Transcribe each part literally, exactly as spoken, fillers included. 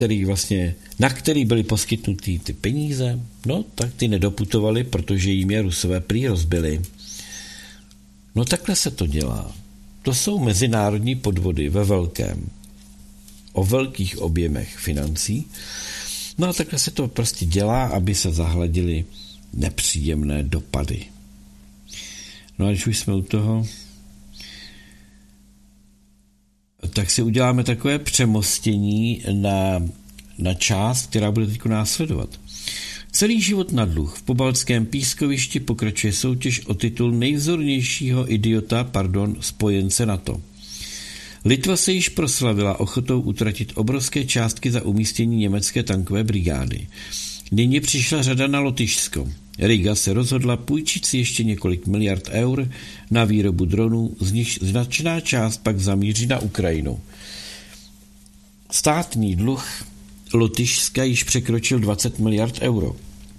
který vlastně, na který byly poskytnuty ty peníze, no tak ty nedoputovali, protože jim je Rusové prý rozbili. No takhle se to dělá. To jsou mezinárodní podvody ve velkém, o velkých objemech financí. No a takhle se to prostě dělá, aby se zahladily nepříjemné dopady. No a když už jsme u toho, tak si uděláme takové přemostění na, na část, která bude teď následovat. Celý život na dluh. V pobaltském pískovišti pokračuje soutěž o titul nejvzornějšího idiota, pardon, spojence NATO. Litva se již proslavila ochotou utratit obrovské částky za umístění německé tankové brigády. Nyní přišla řada na Lotyšsko. Riga se rozhodla půjčit si ještě několik miliard eur na výrobu dronů, z nichž značná část pak zamíří na Ukrajinu. Státní dluh Lotyšska již překročil dvacet miliard euro.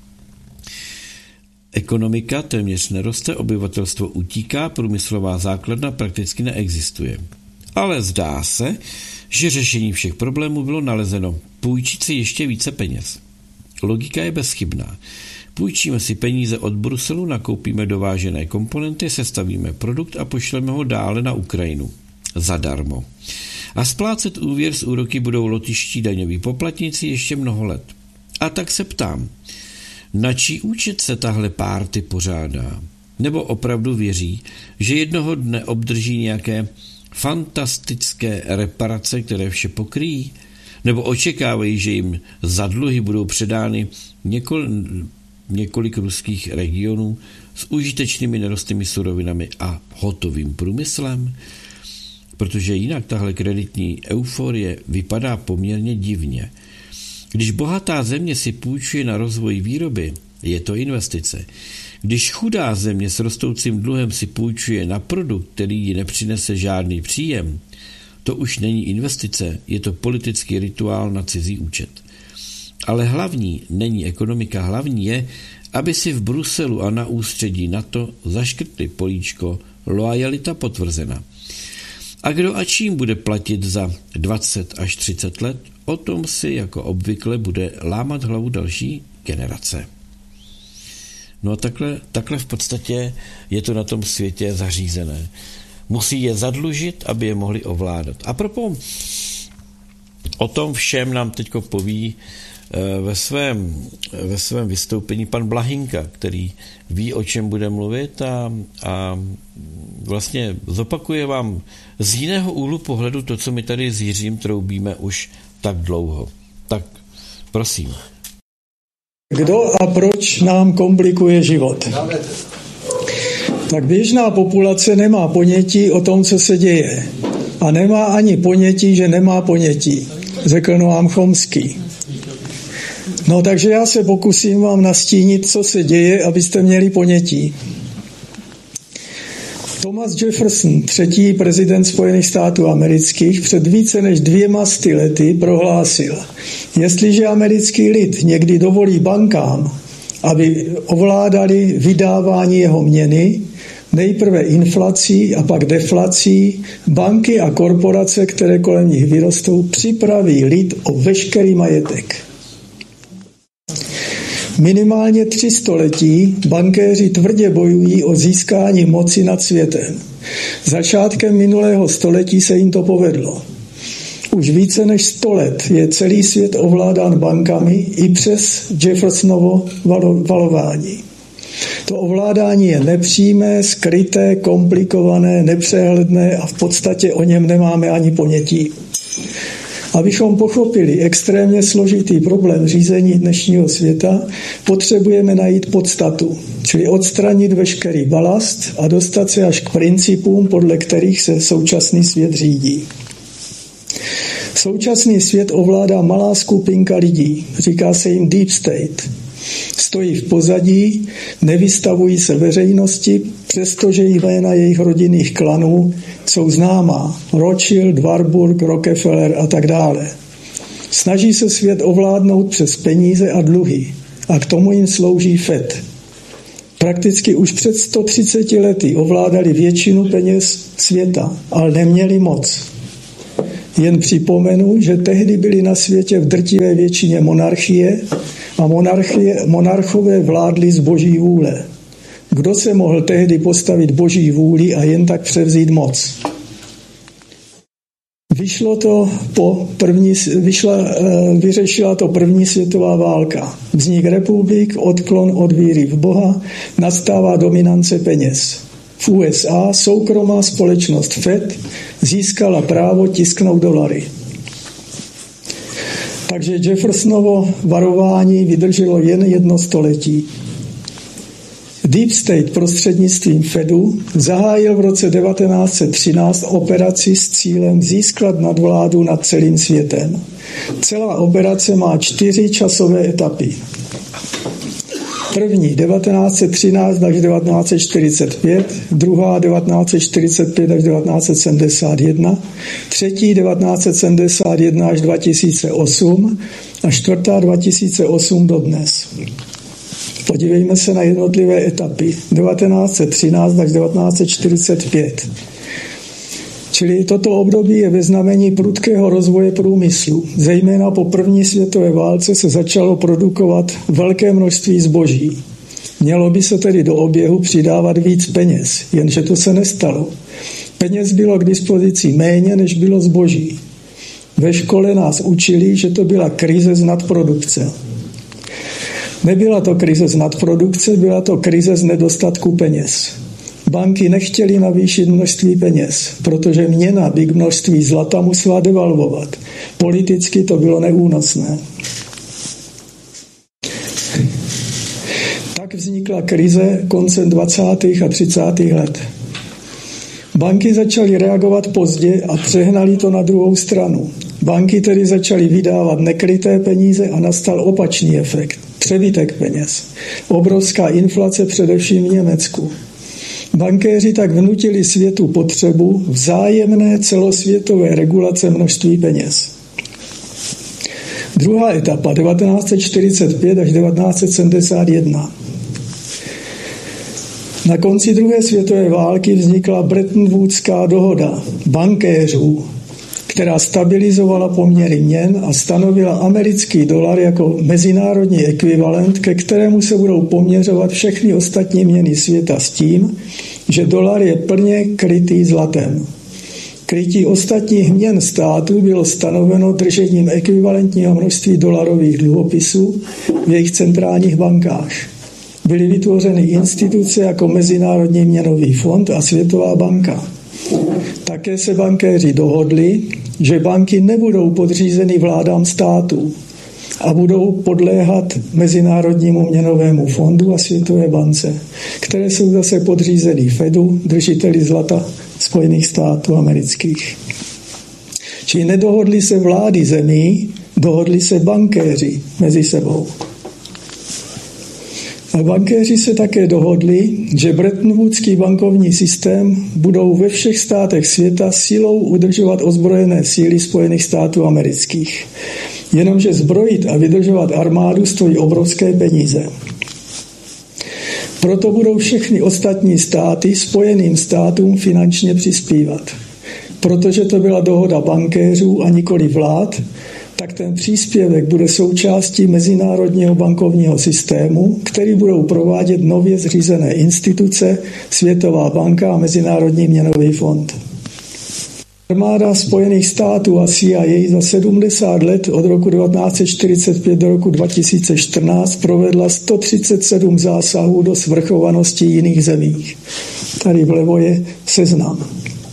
Ekonomika téměř neroste, obyvatelstvo utíká, průmyslová základna prakticky neexistuje. Ale zdá se, že řešení všech problémů bylo nalezeno. Půjčit si ještě více peněz. Logika je bezchybná. Půjčíme si peníze od Bruselu, nakoupíme dovážené komponenty, sestavíme produkt a pošleme ho dále na Ukrajinu. Zadarmo. A splácet úvěr s úroky budou lotyští daňoví poplatníci ještě mnoho let. A tak se ptám, na čí účet se tahle párty pořádá? Nebo opravdu věří, že jednoho dne obdrží nějaké fantastické reparace, které vše pokryjí? Nebo očekávají, že jim za dluhy budou předány několik, několik ruských regionů s užitečnými nerostnými surovinami a hotovým průmyslem? Protože jinak tahle kreditní euforie vypadá poměrně divně. Když bohatá země si půjčuje na rozvoj výroby, je to investice. Když chudá země s rostoucím dluhem si půjčuje na produkt, který ji nepřinese žádný příjem, to už není investice, je to politický rituál na cizí účet. Ale hlavní není ekonomika, hlavní je, aby si v Bruselu a na ústředí NATO zaškrtli políčko loajalita potvrzena. A kdo a čím bude platit za dvacet až třicet let, o tom si jako obvykle bude lámat hlavu další generace. No a takhle, takhle v podstatě je to na tom světě zařízené. Musí je zadlužit, aby je mohli ovládat. A propos, o tom všem nám teďko poví ve svém, ve svém vystoupení pan Blahinka, který ví, o čem bude mluvit a, a vlastně zopakuje vám z jiného úhlu pohledu to, co my tady s Jiřím troubíme už tak dlouho. Tak prosím. Kdo a proč nám komplikuje život? Tak běžná populace nemá ponětí o tom, co se děje. A nemá ani ponětí, že nemá ponětí, řekl Noam Chomsky. No takže já se pokusím vám nastínit, co se děje, abyste měli ponětí. Thomas Jefferson, třetí prezident Spojených států amerických, před více než dvěma sty lety prohlásil, jestliže americký lid někdy dovolí bankám, aby ovládali vydávání jeho měny, nejprve inflací a pak deflací, banky a korporace, které kolem nich vyrostou, připraví lid o veškerý majetek. Minimálně tři století bankéři tvrdě bojují o získání moci nad světem. Začátkem minulého století se jim to povedlo. Už více než sto let je celý svět ovládán bankami i přes Jeffersonovo valování. To ovládání je nepřímé, skryté, komplikované, nepřehledné a v podstatě o něm nemáme ani ponětí. Abychom pochopili extrémně složitý problém řízení dnešního světa, potřebujeme najít podstatu, čili odstranit veškerý balast a dostat se až k principům, podle kterých se současný svět řídí. Současný svět ovládá malá skupinka lidí, říká se jim Deep State. Stojí v pozadí, nevystavují se veřejnosti, přestože jména jejich rodinných klanů jsou známá. Rothschild, Warburg, Rockefeller a tak dále. Snaží se svět ovládnout přes peníze a dluhy a k tomu jim slouží Fed. Prakticky už před sto třiceti lety ovládali většinu peněz světa, ale neměli moc. Jen připomenu, že tehdy byly na světě v drtivé většině monarchie a monarchie, monarchové vládli z boží vůle. Kdo se mohl tehdy postavit boží vůli a jen tak převzít moc? Vyšlo to po první, vyšla, vyřešila to první světová válka. Vznik republik, odklon od víry v Boha, nastává dominance peněz. V U S A soukromá společnost Fed získala právo tisknout dolary. Takže Jeffersonovo varování vydrželo jen jedno století. Deep State prostřednictvím Fedu zahájil v roce devatenáct set třináct operaci s cílem získat nadvládu nad celým světem. Celá operace má čtyři časové etapy. První devatenáct set třináct až devatenáct set čtyřicet pět, druhá devatenáct set čtyřicet pět až devatenáct set sedmdesát jedna, třetí devatenáct set sedmdesát jedna až dva tisíce osm a čtvrtá dva tisíce osm dodnes. Podívejme se na jednotlivé etapy. devatenáct set třináct až devatenáct set čtyřicet pět. Čili toto období je ve znamení prudkého rozvoje průmyslu. Zejména po první světové válce se začalo produkovat velké množství zboží. Mělo by se tedy do oběhu přidávat víc peněz, jenže to se nestalo. Peněz bylo k dispozici méně, než bylo zboží. Ve škole nás učili, že to byla krize z nadprodukce. Nebyla to krize z nadprodukce, byla to krize z nedostatku peněz. Banky nechtěly navýšit množství peněz, protože měna by k množství zlata musela devalvovat. Politicky to bylo neúnosné. Tak vznikla krize koncem dvacátých a třicátých let. Banky začaly reagovat pozdě a přehnali to na druhou stranu. Banky tedy začaly vydávat nekryté peníze a nastal opačný efekt. Přebytek peněz. Obrovská inflace především v Německu. Bankéři tak vnutili světu potřebu vzájemné celosvětové regulace množství peněz. Druhá etapa devatenáct set čtyřicet pět až devatenáct set sedmdesát jedna. Na konci druhé světové války vznikla Bretton Woodská dohoda bankéřů, která stabilizovala poměry měn a stanovila americký dolar jako mezinárodní ekvivalent, ke kterému se budou poměřovat všechny ostatní měny světa s tím, že dolar je plně krytý zlatem. Krytí ostatních měn států bylo stanoveno držením ekvivalentního množství dolarových dluhopisů v jejich centrálních bankách. Byly vytvořeny instituce jako Mezinárodní měnový fond a Světová banka. Také se bankéři dohodli, že banky nebudou podřízeny vládám států a budou podléhat Mezinárodnímu měnovému fondu a Světové bance, které jsou zase podřízeny Fedu, držiteli zlata Spojených států amerických. Čili nedohodli se vlády zemí, dohodli se bankéři mezi sebou. A bankéři se také dohodli, že Bretton Woodský bankovní systém budou ve všech státech světa silou udržovat ozbrojené síly Spojených států amerických. Jenomže zbrojit a vydržovat armádu stojí obrovské peníze. Proto budou všechny ostatní státy Spojeným státům finančně přispívat. Protože to byla dohoda bankéřů a nikoli vlád, tak ten příspěvek bude součástí mezinárodního bankovního systému, který budou provádět nově zřízené instituce, Světová banka a Mezinárodní měnový fond. Armáda Spojených států a C I A za sedmdesát let od roku devatenáct set čtyřicet pět do roku dva tisíce čtrnáct provedla sto třicet sedm zásahů do svrchovanosti jiných zemí. Tady vlevo je seznam.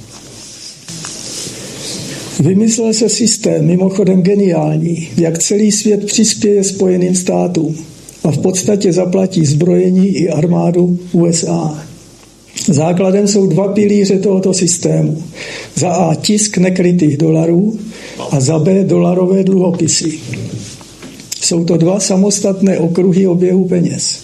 Vymyslel se systém, mimochodem geniální, jak celý svět přispěje Spojeným státům a v podstatě zaplatí zbrojení i armádu U S A. Základem jsou dva pilíře tohoto systému. Za A tisk nekrytých dolarů a za B dolarové dluhopisy. Jsou to dva samostatné okruhy oběhu peněz.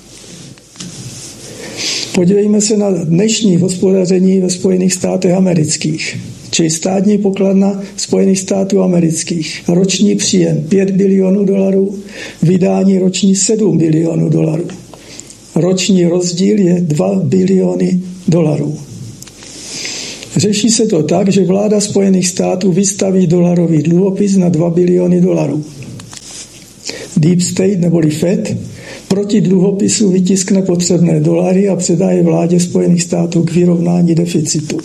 Podívejme se na dnešní hospodaření ve Spojených státech amerických. Čili státní pokladna Spojených států amerických. Roční příjem pět bilionů dolarů, vydání roční sedm bilionů dolarů. Roční rozdíl je dva biliony dolarů. Řeší se to tak, že vláda Spojených států vystaví dolarový dluhopis na dva biliony dolarů. Deep State neboli Fed proti dluhopisu vytiskne potřebné dolary a předá je vládě Spojených států k vyrovnání deficitu.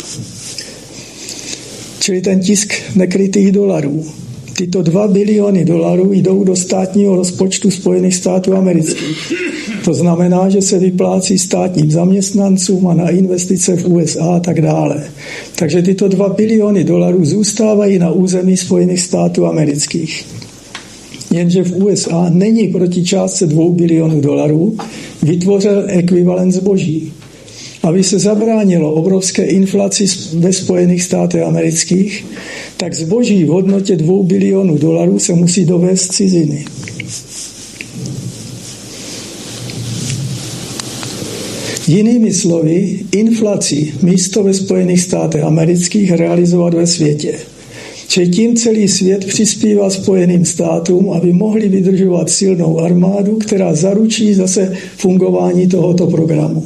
Čili ten tisk nekrytých dolarů. Tyto dva biliony dolarů jdou do státního rozpočtu Spojených států amerických. To znamená, že se vyplácí státním zaměstnancům a na investice v U S A a tak dále. Takže tyto dva biliony dolarů zůstávají na území Spojených států amerických. Jenže v U S A není proti částce dvou bilionů dolarů vytvořen ekvivalent zboží. Aby se zabránilo obrovské inflaci ve Spojených státech amerických, tak zboží v hodnotě dvou bilionů dolarů se musí dovést z ciziny. Jinými slovy, inflaci místo ve Spojených státech amerických realizovat ve světě. Čili tím celý svět přispívá Spojeným státům, aby mohli vydržovat silnou armádu, která zaručí zase fungování tohoto programu.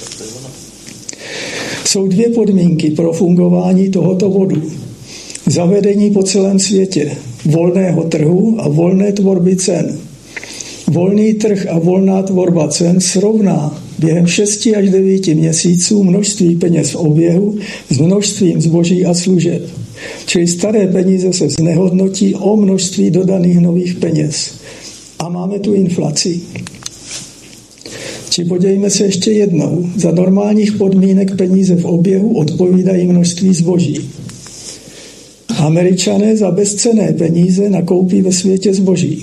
Jsou dvě podmínky pro fungování tohoto bodu. Zavedení po celém světě volného trhu a volné tvorby cen. Volný trh a volná tvorba cen srovná během šesti až devíti měsíců množství peněz v oběhu s množstvím zboží a služeb. Čili staré peníze se znehodnotí o množství dodaných nových peněz. A máme tu inflaci. Či podívejme se ještě jednou. Za normálních podmínek peníze v oběhu odpovídají množství zboží. Američané za bezcenné peníze nakoupí ve světě zboží.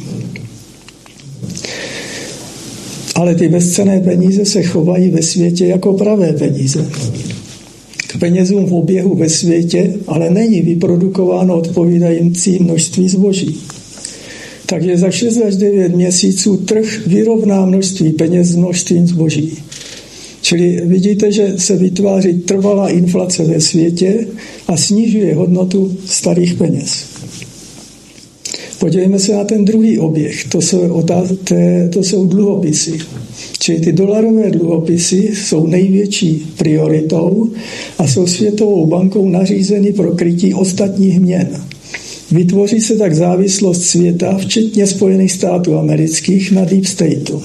Ale ty bezcenné peníze se chovají ve světě jako pravé peníze. K penězům v oběhu ve světě ale není vyprodukováno odpovídající množství zboží. Takže za šest až devět měsíců trh vyrovná množství peněz s množstvím zboží. Čili vidíte, že se vytváří trvalá inflace ve světě a snižuje hodnotu starých peněz. Podívejme se na ten druhý oběh, to jsou, to jsou dluhopisy. Čili ty dolarové dluhopisy jsou největší prioritou a jsou Světovou bankou nařízeny pro krytí ostatních měn. Vytvoří se tak závislost světa, včetně Spojených států amerických, na Deep Stateu.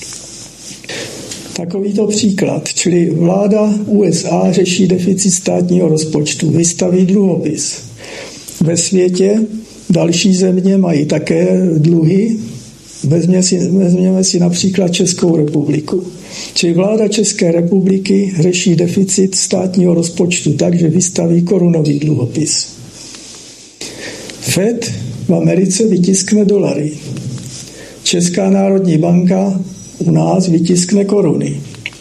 Takovýto příklad, čili vláda U S A řeší deficit státního rozpočtu, vystaví dluhopis. Ve světě další země mají také dluhy, vezměme si, vezměme si například Českou republiku. Čili vláda České republiky řeší deficit státního rozpočtu tak, že vystaví korunový dluhopis. Fed v Americe vytiskne dolary. Česká národní banka u nás vytiskne koruny.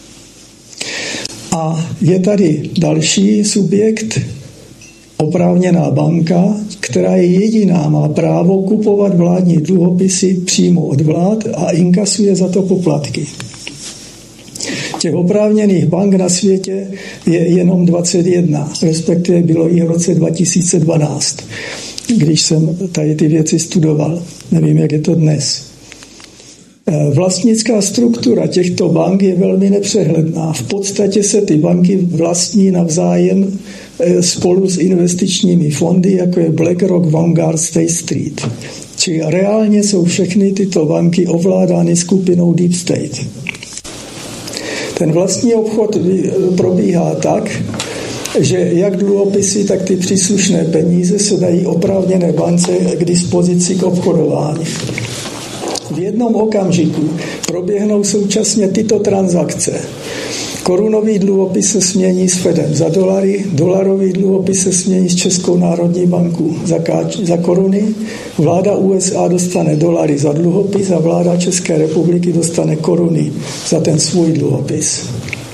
A je tady další subjekt, oprávněná banka, která je jediná, má právo kupovat vládní dluhopisy přímo od vlád a inkasuje za to poplatky. Těch oprávněných bank na světě je jenom dvacet jedna, respektive bylo jich v roce dva tisíce dvanáct, když jsem tady ty věci studoval. Nevím, jak je to dnes. Vlastnická struktura těchto bank je velmi nepřehledná. V podstatě se ty banky vlastní navzájem spolu s investičními fondy, jako je BlackRock, Vanguard, State Street. Čili reálně jsou všechny tyto banky ovládány skupinou Deep State. Ten vlastní obchod probíhá tak, že jak dluhopisy, tak ty příslušné peníze se dají oprávněné bance k dispozici k obchodování. V jednom okamžiku proběhnou současně tyto transakce. Korunový dluhopis se smění s Fedem za dolary, dolarový dluhopis se smění s Českou národní banku za, káč, za koruny, vláda U S A dostane dolary za dluhopis a vláda České republiky dostane koruny za ten svůj dluhopis.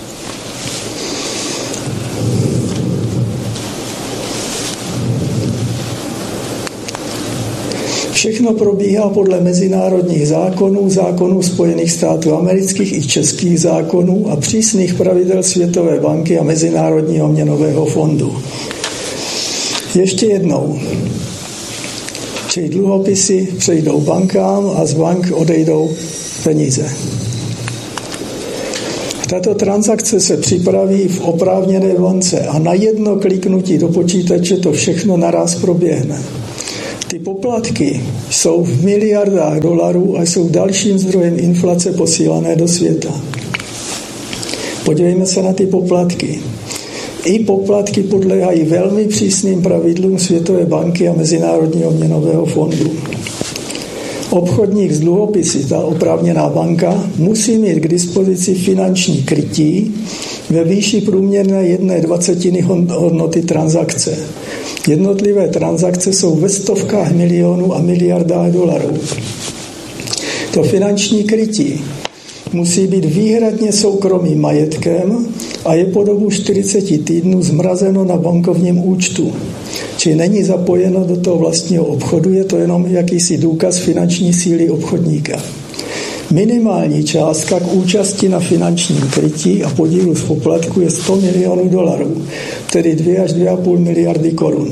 Všechno probíhá podle mezinárodních zákonů, zákonů Spojených států amerických i českých zákonů a přísných pravidel Světové banky a Mezinárodního měnového fondu. Ještě jednou. Čili dluhopisy přejdou bankám a z bank odejdou peníze. Tato transakce se připraví v oprávněné bance a na jedno kliknutí do počítače to všechno naraz proběhne. Ty poplatky jsou v miliardách dolarů a jsou dalším zdrojem inflace posílané do světa. Podívejme se na ty poplatky. I poplatky podléhají velmi přísným pravidlům Světové banky a Mezinárodního měnového fondu. Obchodník s dluhopisy, ta oprávněná banka, musí mít k dispozici finanční krytí ve výši průměrné jedné dvacetiny hodnoty transakce. Jednotlivé transakce jsou ve stovkách milionů a miliardách dolarů. To finanční krytí musí být výhradně soukromým majetkem a je po dobu čtyřicet týdnů zmrazeno na bankovním účtu. Či není zapojeno do toho vlastního obchodu, je to jenom jakýsi důkaz finanční síly obchodníka. Minimální částka k účasti na finančním krytí a podílu z poplatku je sto milionů dolarů, tedy dvě až dvě a půl miliardy korun.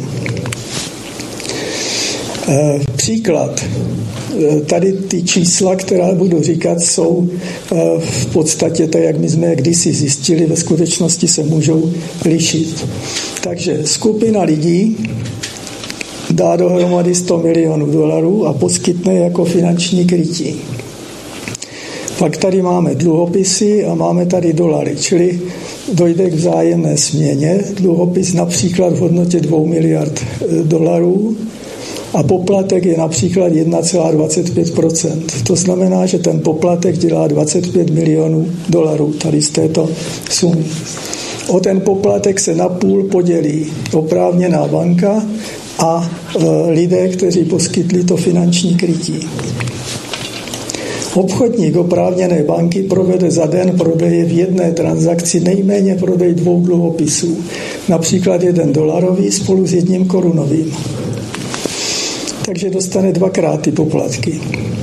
E, příklad. Tady ty čísla, která budu říkat, jsou v podstatě tak, jak my jsme je kdysi zjistili, ve skutečnosti se můžou lišit. Takže skupina lidí dá dohromady sto milionů dolarů a poskytne jako finanční krytí. Pak tady máme dluhopisy a máme tady dolary, čili dojde k vzájemné směně. Dluhopis například v hodnotě dvou miliard dolarů a poplatek je například jedna celá dvacet pět procent. To znamená, že ten poplatek dělá dvacet pět milionů dolarů tady z této sumy. O ten poplatek se napůl podělí oprávněná banka a e, lidé, kteří poskytli to finanční krytí. Obchodník oprávněné banky provede za den prodeje v jedné transakci nejméně prodej dvou dluhopisů, například jeden dolarový spolu s jedním korunovým. Takže dostane dvakrát ty poplatky.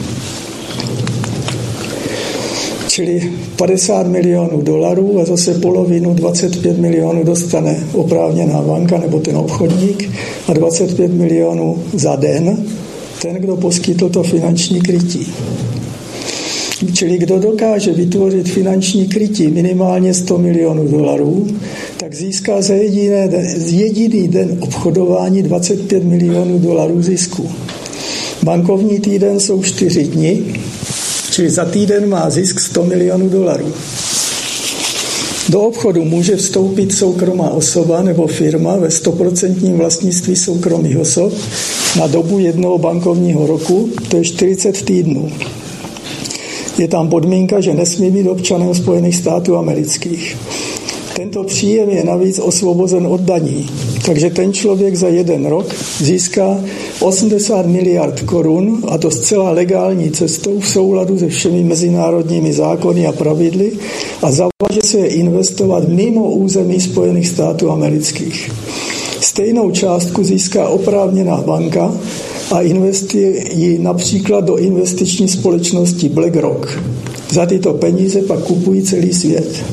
Čili padesát milionů dolarů a zase polovinu, dvacet pět milionů dostane oprávněná banka nebo ten obchodník a dvacet pět milionů za den ten, kdo poskytl to finanční krytí. Čili kdo dokáže vytvořit finanční krytí minimálně sto milionů dolarů, tak získá za jediné, jediný den obchodování dvacet pět milionů dolarů zisku. Bankovní týden jsou čtyři dny, čili za týden má zisk sto milionů dolarů. Do obchodu může vstoupit soukromá osoba nebo firma ve stoprocentním vlastnictví soukromých osob na dobu jednoho bankovního roku, to je čtyřicet týdnů. Je tam podmínka, že nesmí být občanem Spojených států amerických. Tento příjem je navíc osvobozen od daní, takže ten člověk za jeden rok získá osmdesát miliard korun, a to zcela legální cestou v souladu se všemi mezinárodními zákony a pravidly, a zavaže se je investovat mimo území Spojených států amerických. Stejnou částku získá oprávněná banka a investuje ji například do investiční společnosti BlackRock. Za tyto peníze pak kupují celý svět.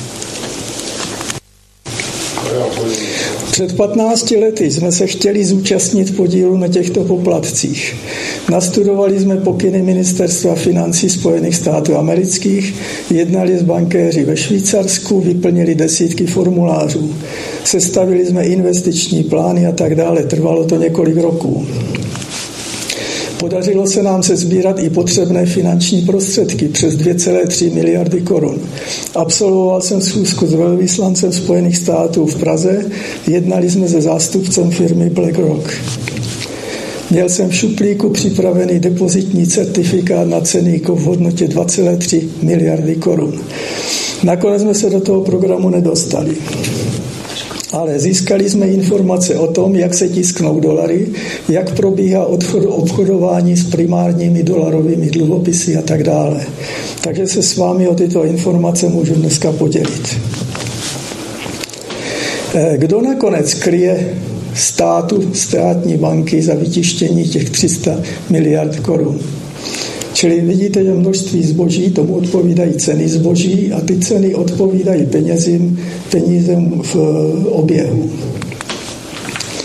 Před patnácti lety jsme se chtěli zúčastnit podílu na těchto poplatcích. Nastudovali jsme pokyny Ministerstva financí Spojených států amerických, jednali s bankéři ve Švýcarsku, vyplnili desítky formulářů. Sestavili jsme investiční plány a tak dále. Trvalo to několik roků. Podařilo se nám se sbírat i potřebné finanční prostředky přes dvě celé tři miliardy korun. Absolvoval jsem schůzku s velvyslancem Spojených států v Praze, jednali jsme se zástupcem firmy BlackRock. Měl jsem v šuplíku připravený depozitní certifikát na cenný kov v hodnotě dva celé tři miliardy korun. Nakonec jsme se do toho programu nedostali. Ale získali jsme informace o tom, jak se tisknou dolary, jak probíhá obchodování s primárními dolarovými dluhopisy a tak dále. Takže se s vámi o tyto informace můžu dneska podělit. Kdo nakonec kryje státu, státní banky za vytištění těch tři sta miliard korun? Čili vidíte, že množství zboží, tomu odpovídají ceny zboží a ty ceny odpovídají penězím, penízem v oběhu.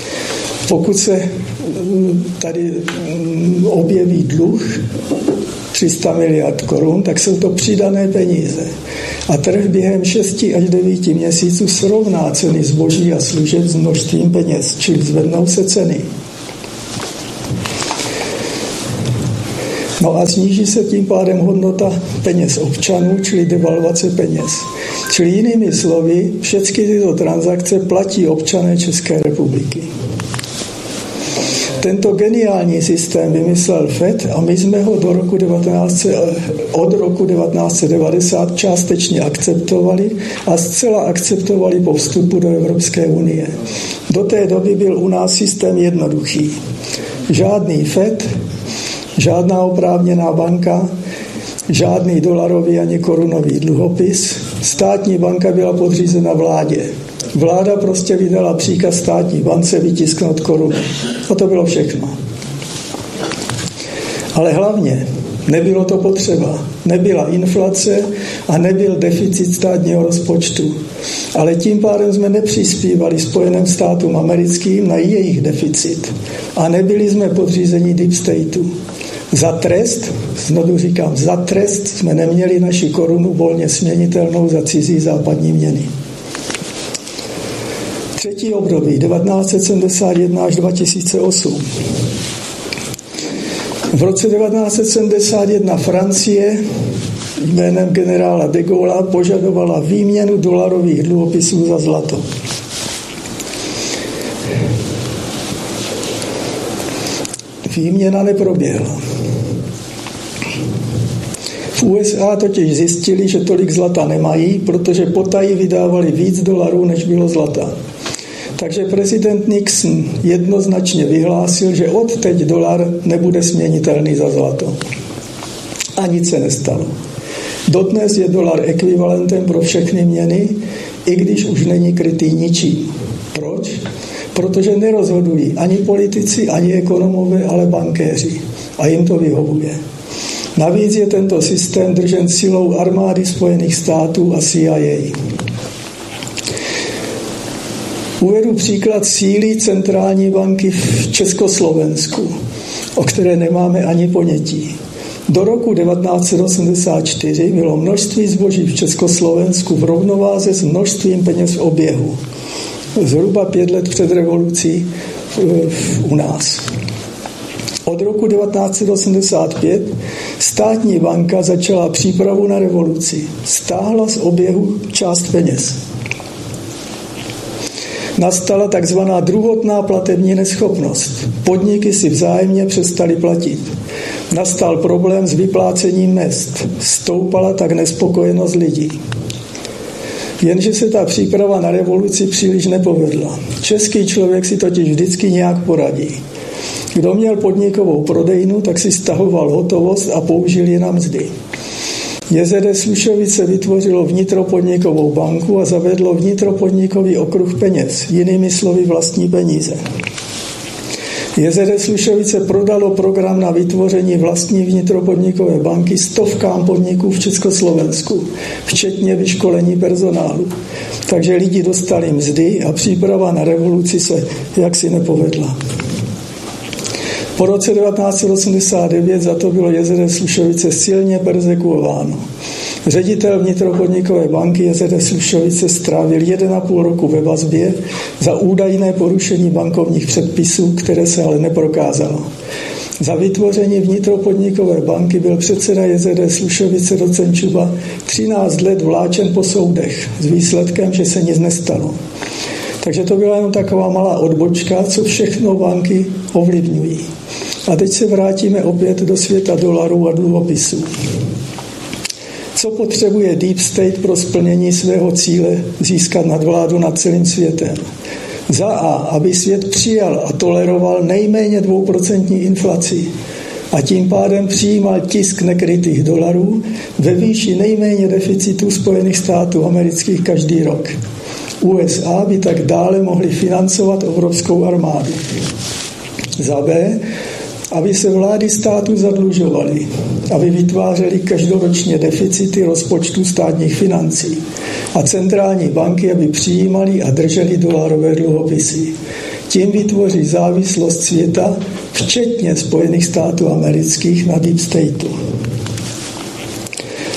Pokud se tady objeví dluh, tři sta miliard korun, tak jsou to přidané peníze. A trh během šesti až devíti měsíců srovná ceny zboží a služeb s množstvím peněz, čili zvednou se ceny. No a sníží se tím pádem hodnota peněz občanů, čili devalvace peněz. Čili jinými slovy, všechny tyto transakce platí občané České republiky. Tento geniální systém vymyslel F E D a my jsme ho do roku devatenáct od roku devatenáct set devadesát částečně akceptovali a zcela akceptovali po vstupu do Evropské unie. Do té doby byl u nás systém jednoduchý. Žádný F E D, žádná oprávněná banka, žádný dolarový ani korunový dluhopis. Státní banka byla podřízena vládě. Vláda prostě vydala příkaz státní bance vytisknout koruny. A to bylo všechno. Ale hlavně nebylo to potřeba. Nebyla inflace a nebyl deficit státního rozpočtu. Ale tím pádem jsme nepřispívali Spojeným státům americkým na jejich deficit. A nebyli jsme podřízeni deep stateu. Za trest, znovu říkám, za trest jsme neměli naši korunu volně směnitelnou za cizí západní měny. Třetí období, devatenáct set sedmdesát jedna až dva tisíce osm. V roce devatenáct set sedmdesát jedna Francie jménem generála de Gaulle požadovala výměnu dolarových dluhopisů za zlato. Výměna neproběhla. V U S A totiž zjistili, že tolik zlata nemají, protože potají vydávali víc dolarů, než bylo zlata. Takže prezident Nixon jednoznačně vyhlásil, že odteď dolar nebude směnitelný za zlato. A nic se nestalo. Dodnes je dolar ekvivalentem pro všechny měny, i když už není krytý ničím. Proč? Protože nerozhodují ani politici, ani ekonomové, ale bankéři. A jim to vyhovuje. Navíc je tento systém držen silou armády Spojených států a C I A. Uvedu příklad síly centrální banky v Československu, o které nemáme ani ponětí. Do roku devatenáct set osmdesát čtyři bylo množství zboží v Československu v rovnováze s množstvím peněz v oběhu. Zhruba pět let před revolucí u nás. Od roku devatenáct set osmdesát pět státní banka začala přípravu na revoluci. Stáhla z oběhu část peněz. Nastala takzvaná druhotná platební neschopnost. Podniky si vzájemně přestaly platit. Nastal problém s vyplácením mezd. Stoupala tak nespokojenost lidí. Jenže se ta příprava na revoluci příliš nepovedla. Český člověk si totiž vždycky nějak poradí. Kdo měl podnikovou prodejnu, tak si stahoval hotovost a použil ji na mzdy. J Z D Slušovice vytvořilo vnitropodnikovou banku a zavedlo vnitropodnikový okruh peněz, jinými slovy vlastní peníze. J Z D Slušovice prodalo program na vytvoření vlastní vnitropodnikové banky stovkám podniků v Československu, včetně vyškolení personálu. Takže lidi dostali mzdy a příprava na revoluci se jaksi nepovedla. Po roce devatenáct set osmdesát devět za to bylo J Z D Slušovice silně perzekuováno. Ředitel vnitropodnikové banky J Z D Slušovice strávil jeden a půl roku ve vazbě za údajné porušení bankovních předpisů, které se ale neprokázalo. Za vytvoření vnitropodnikové banky byl předseda J Z D Slušovice docent Čuba třináct let vláčen po soudech s výsledkem, že se nic nestalo. Takže to byla jenom taková malá odbočka, co všechno banky ovlivňují. A teď se vrátíme opět do světa dolarů a dluhopisů. Co potřebuje Deep State pro splnění svého cíle získat nadvládu nad celým světem? Za A, aby svět přijal a toleroval nejméně dvouprocentní inflaci a tím pádem přijímal tisk nekrytých dolarů ve výši nejméně deficitu Spojených států amerických každý rok. U S A by tak dále mohli financovat obrovskou armádu. Za B, aby se vlády států zadlužovaly, aby vytvářely každoročně deficity rozpočtu státních financí a centrální banky, aby přijímaly a držely dolarové dluhopisy. Tím vytvoří závislost světa, včetně Spojených států amerických, na Deep Stateu.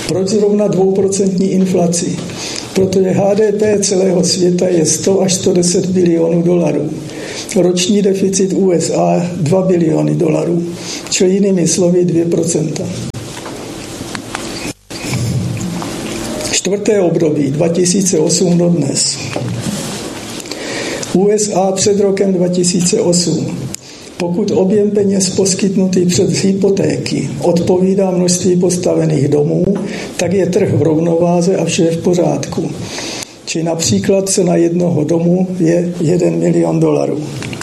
Proč zrovna dvouprocentní inflaci? Protože H D P celého světa je sto až sto deset bilionů dolarů. Roční deficit U S A dva biliony dolarů, čili jinými slovy dvě procenta. Čtvrté období dva tisíce osm do dnes. U S A před rokem dva tisíce osm. Pokud objem peněz poskytnutý přes hypotéky odpovídá množství postavených domů, tak je trh v rovnováze a vše je v pořádku. Či například cena jednoho domu je jeden milion dolarů.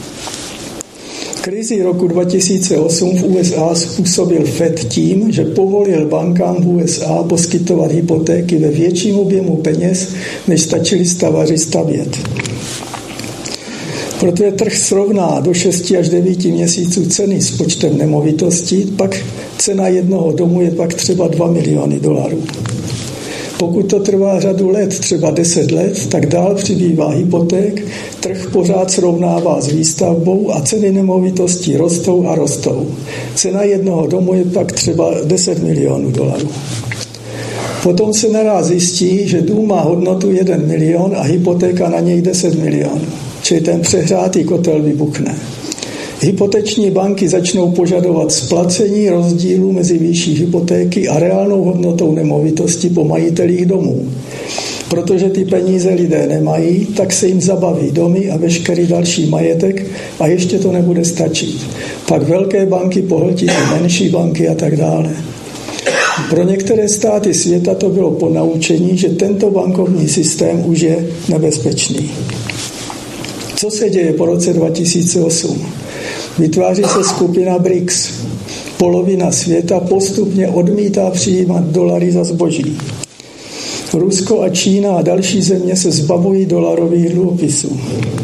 Krizi roku dva tisíce osm v U S A způsobil Fed tím, že povolil bankám v U S A poskytovat hypotéky ve větším objemu peněz, než stačili stavaři stavět. Protože trh srovná do šesti až devíti měsíců ceny s počtem nemovitostí, pak cena jednoho domu je pak třeba dva miliony dolarů. Pokud to trvá řadu let, třeba deset let, tak dál přibývá hypoték, trh pořád srovnává s výstavbou a ceny nemovitostí rostou a rostou. Cena jednoho domu je pak třeba deset milionů dolarů. Potom se naraz zjistí, že dům má hodnotu jeden milion a hypotéka na něj deset milionů. Čili ten přehrátý kotel vybuchne. Hypoteční banky začnou požadovat splacení rozdílu mezi výší hypotéky a reálnou hodnotou nemovitosti po majitelích domů. Protože ty peníze lidé nemají, tak se jim zabaví domy a veškerý další majetek a ještě to nebude stačit. Pak velké banky pohltí menší banky a tak dále. Pro některé státy světa to bylo ponaučení, že tento bankovní systém už je nebezpečný. Co se děje po roce dva tisíce osm? Vytváří se skupina B R I C S. Polovina světa postupně odmítá přijímat dolary za zboží. Rusko a Čína a další země se zbavují dolarových dluhopisů.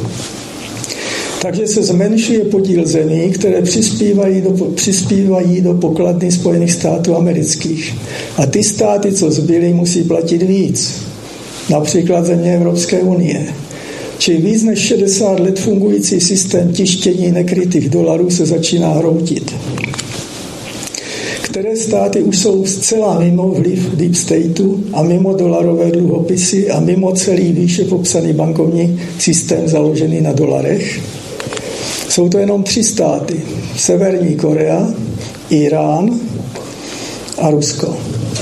Takže se zmenšuje podíl zemí, které přispívají do, přispívají do pokladny Spojených států amerických. A ty státy, co zbyly, musí platit víc. Například země Evropské unie. Či víc než šedesát let fungující systém tištění nekrytých dolarů se začíná hroutit. Které státy už jsou zcela mimo vliv Deep Stateu a mimo dolarové dluhopisy a mimo celý výše popsaný bankovní systém založený na dolarech? Jsou to jenom tři státy. Severní Korea, Irán a Rusko.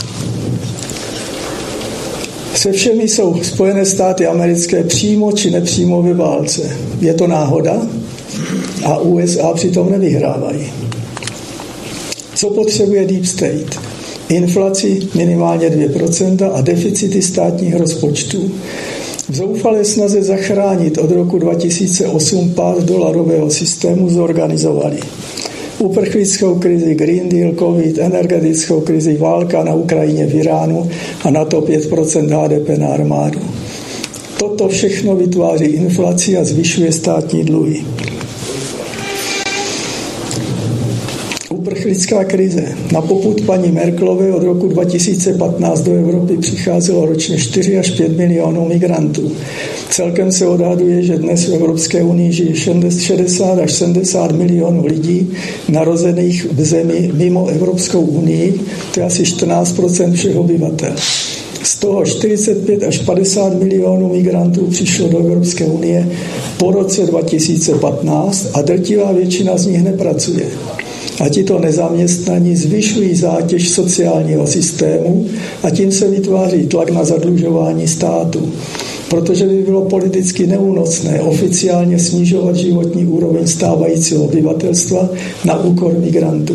Se všemi jsou Spojené státy americké přímo či nepřímo ve válce. Je to náhoda? A U S A přitom nevyhrávají. Co potřebuje Deep State? Inflaci minimálně dvě procenta a deficity státních rozpočtů. V zoufalé snaze zachránit od roku dva tisíce osm pád dolarového systému zorganizovali uprchlickou krizi, Green Deal, Covid, energetickou krizi, válka na Ukrajině, v Iránu a na to pět procent H D P na armádu. Toto všechno vytváří inflaci a zvyšuje státní dluhy. Uprchlická krize. Na popud paní Merkelové od roku dva tisíce patnáct do Evropy přicházelo ročně čtyři až pět milionů migrantů. Celkem se odhaduje, že dnes v Evropské unii žije šedesát až sedmdesát milionů lidí narozených v zemi mimo Evropskou unii, to je asi čtrnáct procent všech obyvatel. Z toho čtyřicet pět až padesát milionů migrantů přišlo do Evropské unie po roce dva tisíce patnáct a drtivá většina z nich nepracuje. A tito nezaměstnaní zvyšují zátěž sociálního systému a tím se vytváří tlak na zadlužování státu. Protože by bylo politicky neúnosné oficiálně snižovat životní úroveň stávajícího obyvatelstva na úkor migrantů.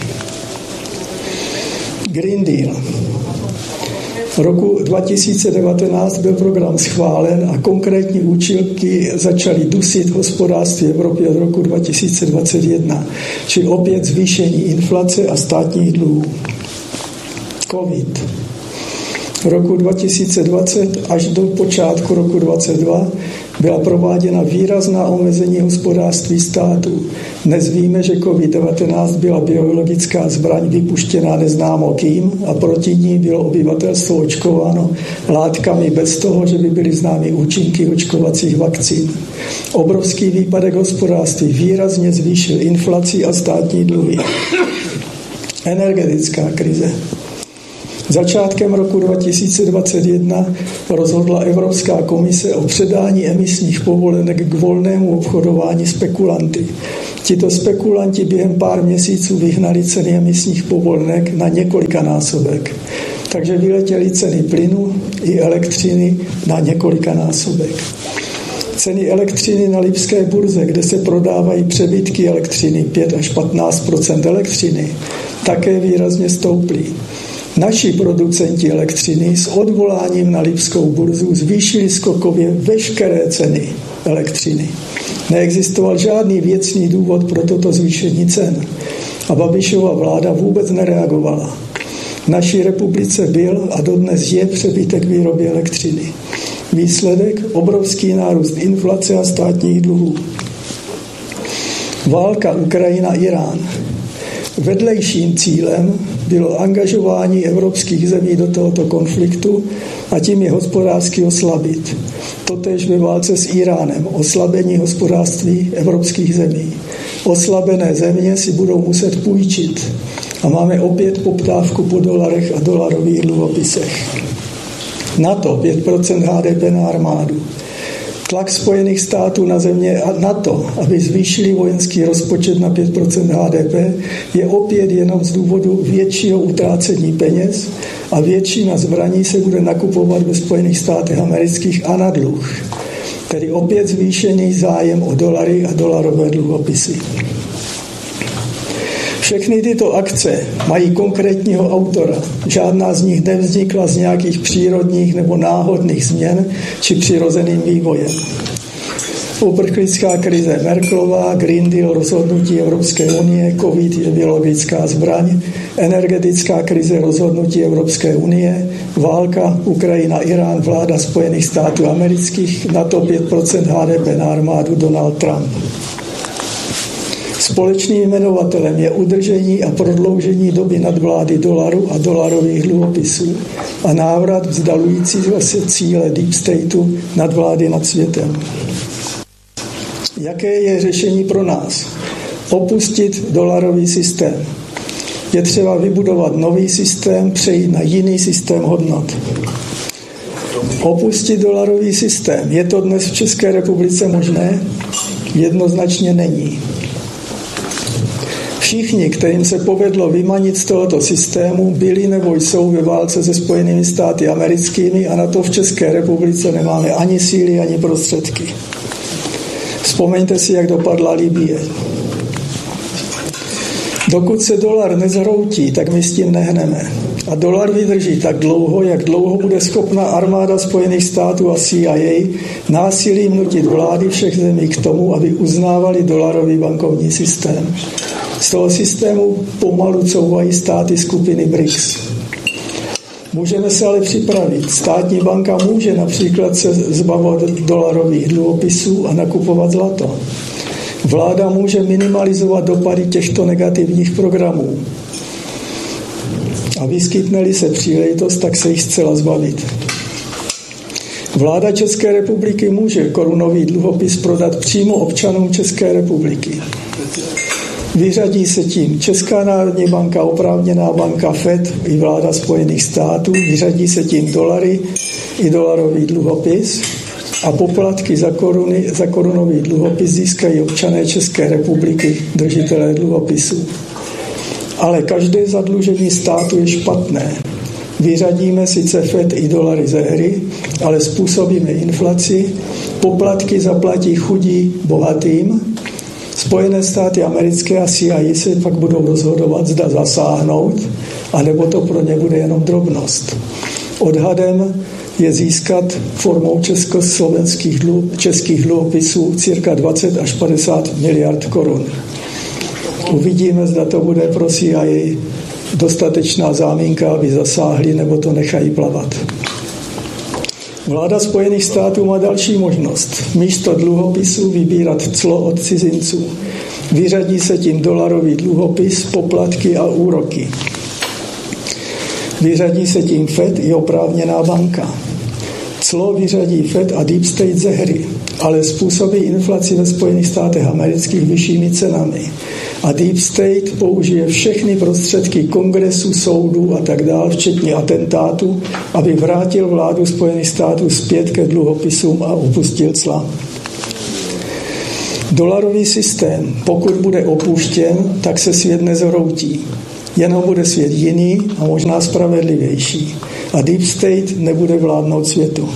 Green Deal. V roku dva tisíce devatenáct byl program schválen a konkrétní účinky začaly dusit hospodářství Evropy od roku dva tisíce dvacet jedna, či opět zvýšení inflace a státních dluhů. Covid. V roku dva tisíce dvacet až do počátku roku dvacet dva byla prováděna výrazná omezení hospodářství státu. Dnes víme, že covid devatenáct byla biologická zbraň vypuštěná neznámo kým a proti ní bylo obyvatelstvo očkováno látkami bez toho, že by byly známy účinky očkovacích vakcín. Obrovský výpadek hospodářství výrazně zvýšil inflaci a státní dluhy. Energetická krize. Začátkem roku dva tisíce dvacet jedna rozhodla Evropská komise o předání emisních povolenek k volnému obchodování spekulanty. Tito spekulanti během pár měsíců vyhnali ceny emisních povolenek na několikanásobek. Takže vyletěly ceny plynu i elektřiny na několikanásobek. Ceny elektřiny na lipské burze, kde se prodávají přebytky elektřiny, pět až patnáct procent elektřiny, také výrazně stouply. Naši producenti elektřiny s odvoláním na lipskou burzu zvýšili skokově veškeré ceny elektřiny. Neexistoval žádný věcný důvod pro toto zvýšení cen a Babišova vláda vůbec nereagovala. V naší republice byl a dodnes je přebytek výroby elektřiny. Výsledek obrovský nárůst inflace a státních dluhů. Válka Ukrajina-Irán. Vedlejším cílem bylo angažování evropských zemí do tohoto konfliktu a tím je hospodářsky oslabit. Totéž ve válce s Iránem, oslabení hospodářství evropských zemí. Oslabené země si budou muset půjčit a máme opět poptávku po dolarech a dolarových dluhopisech. NATO pět procent H D P na armádu. Tlak Spojených států na země a NATO, aby zvýšili vojenský rozpočet na pět procent H D P, je opět jenom z důvodu většího utrácení peněz a většina zbraní se bude nakupovat ve Spojených státech amerických a na dluh. Tedy opět zvýšený zájem o dolary a dolarové dluhopisy. Všechny tyto akce mají konkrétního autora. Žádná z nich nevznikla z nějakých přírodních nebo náhodných změn či přirozeným vývojem. Uprchlická krize Merkelová, Green Deal, rozhodnutí Evropské unie, COVID je biologická zbraň, energetická krize, rozhodnutí Evropské unie, válka Ukrajina-Irán, vláda Spojených států amerických, NATO pět procent H D P na armádu, Donald Trump. Společným jmenovatelem je udržení a prodloužení doby nadvlády dolaru a dolarových dluhopisů a návrat vzdalujícího se cíle Deep Stateu nadvlády nad světem. Jaké je řešení pro nás? Opustit dolarový systém. Je třeba vybudovat nový systém, přejít na jiný systém hodnot. Opustit dolarový systém. Je to dnes v České republice možné? Jednoznačně není. Všichni, kterým se povedlo vymanit z tohoto systému, byli nebo jsou ve válce se Spojenými státy americkými a na to v České republice nemáme ani síly, ani prostředky. Vzpomeňte si, jak dopadla Libye. Dokud se dolar nezhroutí, tak my s tím nehneme. A dolar vydrží tak dlouho, jak dlouho bude schopna armáda Spojených států a C I A násilím nutit vlády všech zemí k tomu, aby uznávali dolarový bankovní systém. Z toho systému pomalu couvají státy skupiny B R I C S. Můžeme se ale připravit. Státní banka může například se zbavovat dolarových dluhopisů a nakupovat zlato. Vláda může minimalizovat dopady těchto negativních programů. A vyskytne-li se příležitost, tak se jich zcela zbavit. Vláda České republiky může korunový dluhopis prodat přímo občanům České republiky. Vyřadí se tím Česká národní banka, oprávněná banka F E D i vláda Spojených států, vyřadí se tím dolary i dolarový dluhopis a poplatky za, koruny, za korunový dluhopis získají občané České republiky, držitelé dluhopisů. Ale každé zadlužení státu je špatné. Vyřadíme sice F E D i dolary ze hry, ale způsobíme inflaci, poplatky zaplatí chudí bohatým, Spojené státy americké a C I A se pak budou rozhodovat, zda zasáhnout, anebo to pro ně bude jenom drobnost. Odhadem je získat formou československých dluh, českých dluhopisů cirka dvacet až padesát miliard korun. Uvidíme, zda to bude pro C I A dostatečná záminka, aby zasáhli, nebo to nechají plavat. Vláda Spojených států má další možnost. Místo dluhopisů vybírat clo od cizinců. Vyřadí se tím dolarový dluhopis, poplatky a úroky. Vyřadí se tím F E D i oprávněná banka. Clo vyřadí F E D a Deep State ze hry, ale způsobí inflaci ve Spojených státech amerických vyššími cenami. A Deep State použije všechny prostředky kongresu, soudů a tak dále, včetně atentátu, aby vrátil vládu Spojených států zpět ke dluhopisům a opustil cla. Dolarový systém, pokud bude opuštěn, tak se svět nezhroutí. Jenom bude svět jiný a možná spravedlivější. A Deep State nebude vládnout světu.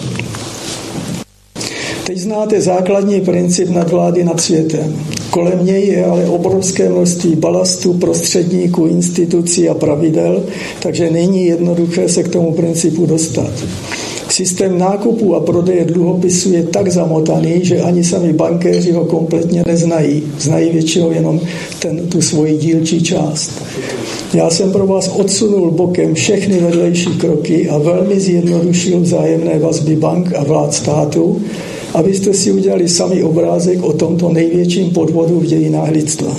Teď znáte základní princip nadvlády nad světem. Kolem něj je ale obrovské množství balastů, prostředníků, institucí a pravidel, takže není jednoduché se k tomu principu dostat. Systém nákupu a prodeje dluhopisů je tak zamotaný, že ani sami bankéři ho kompletně neznají. Znají většinou jenom ten, tu svoji dílčí část. Já jsem pro vás odsunul bokem všechny vedlejší kroky a velmi zjednodušil vzájemné vazby bank a vlád státu, abyste si udělali sami obrázek o tomto největším podvodu v dějinách lidstva.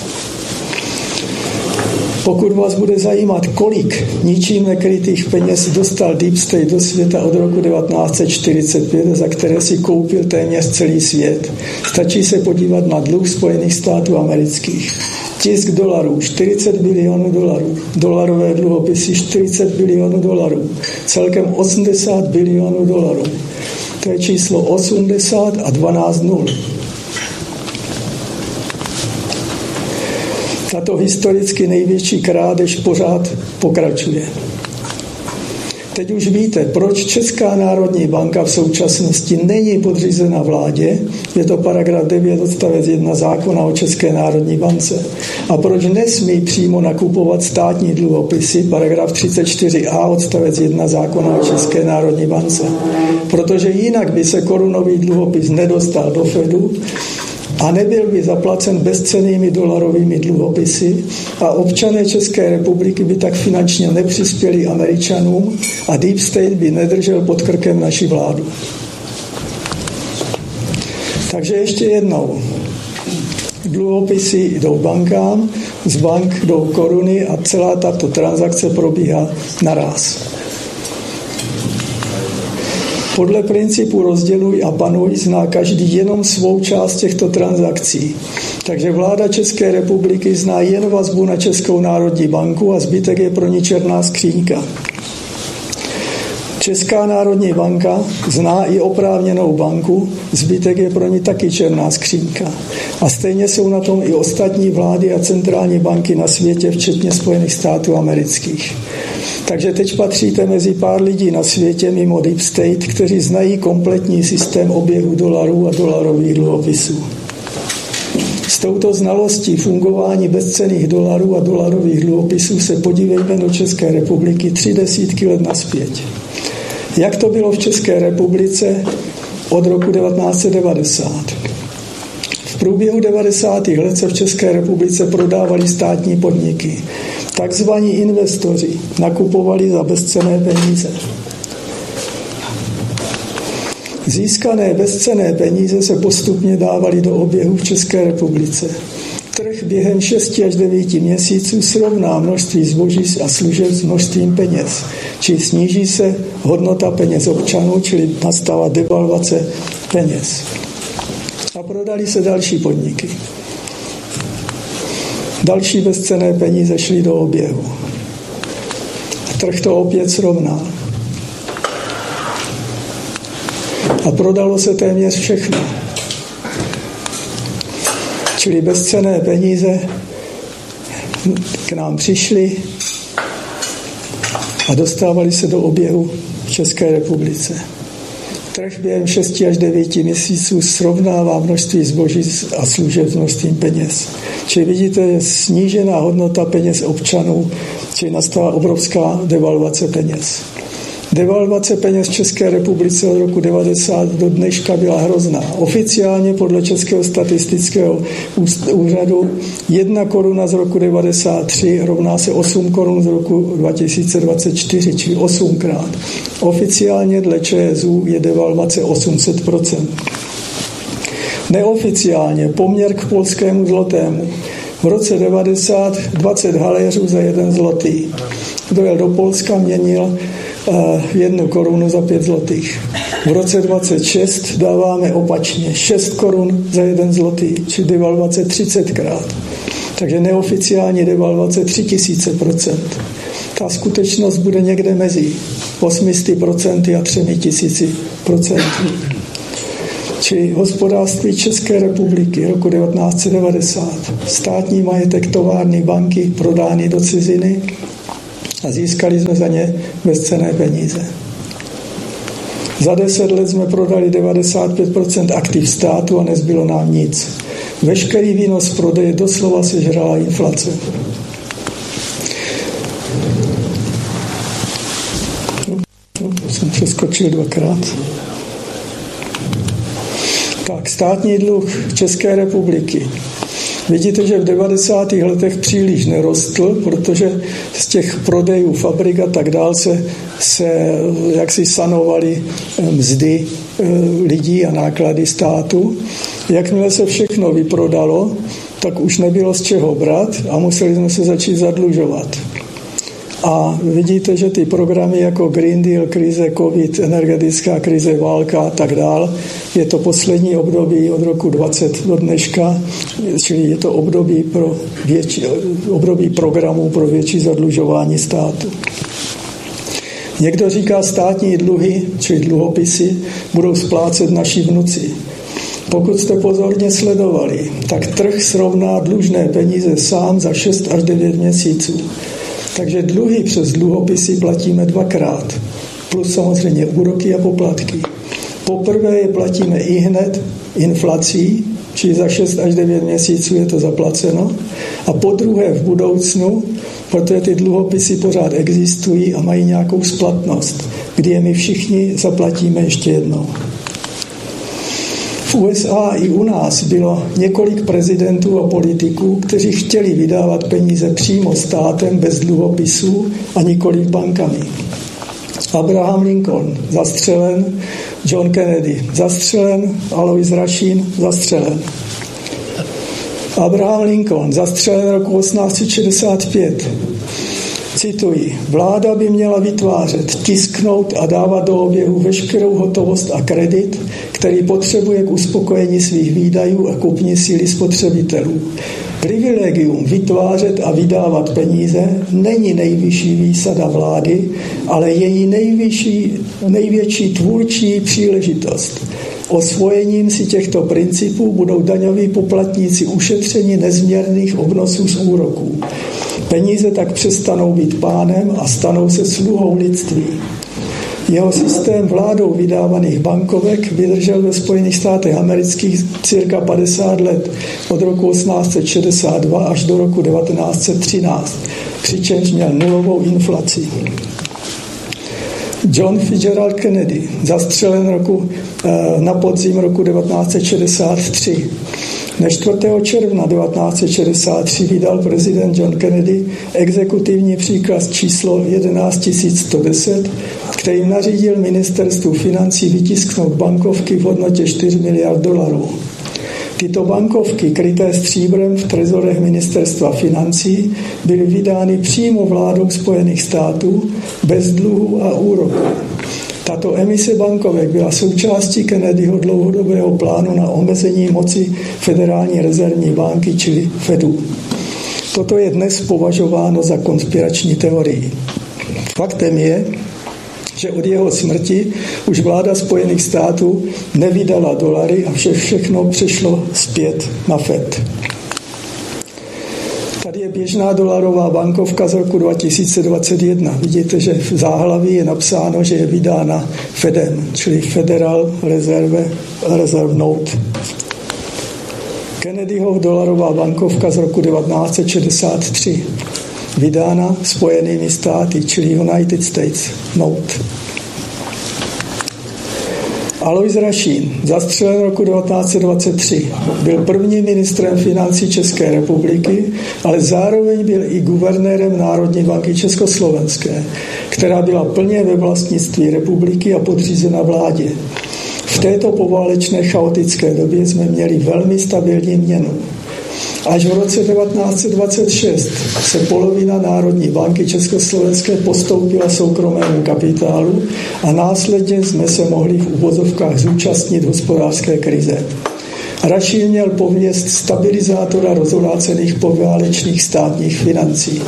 Pokud vás bude zajímat, kolik ničím nekrytých peněz dostal Deep State do světa od roku devatenáct set čtyřicet pět, za které si koupil téměř celý svět, stačí se podívat na dluh Spojených států amerických. Tisk dolarů, čtyřicet bilionů dolarů. Dolarové dluhopisy, čtyřicet bilionů dolarů. Celkem osmdesát bilionů dolarů. To je číslo osmdesát a dvanáct nul. Tato historicky největší krádež pořád pokračuje. Teď už víte, proč Česká národní banka v současnosti není podřízena vládě, je to paragraf devět odstavec jedna zákona o České národní bance. A proč nesmí přímo nakupovat státní dluhopisy, paragraf třicet čtyři a odstavec jedna zákona o České národní bance. Protože jinak by se korunový dluhopis nedostal do Fedu, a nebyl by zaplacen bezcennými dolarovými dluhopisy a občané České republiky by tak finančně nepřispěli Američanům a Deep State by nedržel pod krkem naši vládu. Takže ještě jednou. Dluhopisy jdou bankám, z bank jdou koruny a celá tato transakce probíhá naráz. Podle principu rozděluj a panuj zná každý jenom svou část těchto transakcí. Takže vláda České republiky zná jen vazbu na Českou národní banku a zbytek je pro ní černá skříňka. Česká národní banka zná i oprávněnou banku, zbytek je pro ní taky černá skřínka. A stejně jsou na tom i ostatní vlády a centrální banky na světě, včetně Spojených států amerických. Takže teď patříte mezi pár lidí na světě mimo Deep State, kteří znají kompletní systém oběhu dolarů a dolarových dluhopisů. S touto znalostí fungování bezcenných dolarů a dolarových dluhopisů se podívejme do České republiky tři desítky let nazpět. Jak to bylo v České republice od roku devatenáct set devadesát? V průběhu devadesátých let se v České republice prodávaly státní podniky. Takzvaní investoři nakupovali za bezcenné peníze. Získané bezcenné peníze se postupně dávaly do oběhu v České republice. Trh během šesti až devíti měsíců srovná množství zboží a služeb s množstvím peněz, či sníží se hodnota peněz občanů, čili nastává devalvace peněz. A prodali se další podniky. Další bezcenné peníze šly do oběhu. A trh to opět srovnal. A prodalo se téměř všechno. Čili bezcenné peníze k nám přišly a dostávali se do oběhu v České republice. Trh během šesti až devíti měsíců srovnává množství zboží a služeb s množstvím peněz. Čili vidíte, je snížená hodnota peněz občanů, čili nastává obrovská devalvace peněz. Devalvace peněz v České republice od roku devadesát do dneška byla hrozná. Oficiálně podle Českého statistického úřadu jedna koruna z roku devadesát tři rovná se osm korun z roku dva tisíce dvacet čtyři, čili osmkrát. Oficiálně dle ČSÚ je devalvace osm set procent. Neoficiálně poměr k polskému zlotému. V roce devadesát dvacet haléřů za jeden zlotý. Kdo jel do Polska, měnil jednu korunu za pět zlotých. V roce dvacet šest dáváme opačně šest korun za jeden zlotý, či devalvace třicetkrát. Takže neoficiální devalvace tři tisíce procent. Ta skutečnost bude někde mezi osm set procent a tři tisíce procent. Čili hospodářství České republiky roku devatenáct set devadesát. Státní majetek, továrny, banky prodány do ciziny a získali jsme za ně bezcenné peníze. Za deset let jsme prodali devadesát pět procent aktiv státu a nezbylo nám nic. Veškerý výnos prodeje doslova sežrala inflace. Jsem přeskočil dvakrát. Tak, státní dluh České republiky. Vidíte, že v devadesátých letech příliš nerostl, protože z těch prodejů fabrik a tak dál se, se jaksi sanovaly mzdy lidí a náklady státu. Jakmile se všechno vyprodalo, tak už nebylo z čeho brát a museli jsme se začít zadlužovat. A vidíte, že ty programy jako Green Deal, krize, covid, energetická krize, válka a tak dál, je to poslední období od roku dvacet do dneška, čili je to období, pro větší, období programů pro větší zadlužování státu. Někdo říká, státní dluhy, čili dluhopisy, budou splácet naši vnuci. Pokud jste pozorně sledovali, tak trh srovná dlužné peníze sám za šest až devět měsíců. Takže dluhy přes dluhopisy platíme dvakrát, plus samozřejmě úroky a poplatky. Poprvé je platíme i hned inflací, čili za šest až devět měsíců je to zaplaceno, a po druhé v budoucnu, protože ty dluhopisy pořád existují a mají nějakou splatnost, kdy je my všichni zaplatíme ještě jednou. V U S A i u nás bylo několik prezidentů a politiků, kteří chtěli vydávat peníze přímo státem bez dluhopisů a nikoli bankami. Abraham Lincoln zastřelen, John Kennedy zastřelen, Alois Rašín zastřelen. Abraham Lincoln zastřelen roku osmnáct set šedesát pět. Cituji, vláda by měla vytvářet, tisknout a dávat do oběhu veškerou hotovost a kredit, který potřebuje k uspokojení svých výdajů a kupní síly spotřebitelů. Privilegium vytvářet a vydávat peníze není nejvyšší výsada vlády, ale její nejvyšší, největší tvůrčí příležitost. Osvojením si těchto principů budou daňoví poplatníci ušetřeni nezměrných obnosů z úroků. Peníze tak přestanou být pánem a stanou se sluhou lidství. Jeho systém vládou vydávaných bankovek vydržel ve Spojených státech amerických cirka padesát let, od roku osmnáct set šedesát dva až do roku devatenáct set třináct, přičemž měl nulovou inflaci. John Fitzgerald Kennedy, zastřelen roku, na podzim roku devatenáct set šedesát tři. Dne čtvrtého června devatenáct set šedesát tři vydal prezident John Kennedy exekutivní příkaz číslo jedenáct tisíc sto deset, kterým nařídil ministerstvu financí vytisknout bankovky v hodnotě čtyři miliard dolarů. Tyto bankovky, kryté stříbrem v trezorech ministerstva financí, byly vydány přímo vládou Spojených států bez dluhu a úroku. Tato emise bankovek byla součástí Kennedyho dlouhodobého plánu na omezení moci Federální rezervní banky, čili Fedu. Toto je dnes považováno za konspirační teorii. Faktem je, že od jeho smrti už vláda Spojených států nevydala dolary a vše všechno přešlo zpět na Fed. Tady je běžná dolarová bankovka z roku dva tisíce dvacet jedna. Vidíte, že v záhlaví je napsáno, že je vydána Fedem, čili Federal Reserve, Reserve Note. Kennedyho dolarová bankovka z roku devatenáct set šedesát tři. Vydána Spojenými státy, čili United States Note. Alois Rašín, zastřelen roku devatenáct set dvacet tři, byl prvním ministrem financí České republiky, ale zároveň byl i guvernérem Národní banky Československé, která byla plně ve vlastnictví republiky a podřízena vládě. V této poválečné chaotické době jsme měli velmi stabilní měnu. Až v roce devatenáct set dvacet šest se polovina Národní banky Československé postoupila soukromému kapitálu a následně jsme se mohli v uvozovkách zúčastnit hospodářské krize. Rašín měl pověst stabilizátora rozvrácených poválečných státních financí.